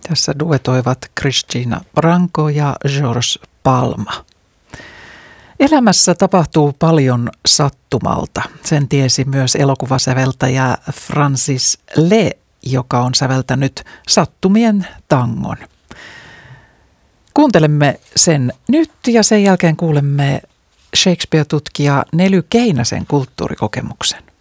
Tässä duetoivat Cristina Branco ja George Palma. Elämässä tapahtuu paljon sattumalta. Sen tiesi myös elokuvasäveltäjä Francis Le, joka on säveltänyt Sattumien tangon. Kuuntelemme sen nyt ja sen jälkeen kuulemme Shakespeare-tutkija Nely Keinäsen kulttuurikokemuksen.